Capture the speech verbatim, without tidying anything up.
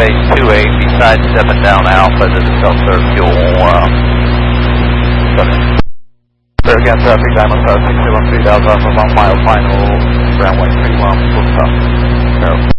runway two eight, beside stepping down Alpha to the self-serve fuel. Uh, There again, traffic, Diamond Star six two one three, Dallas Alpha, one mile final, runway three one, full stop.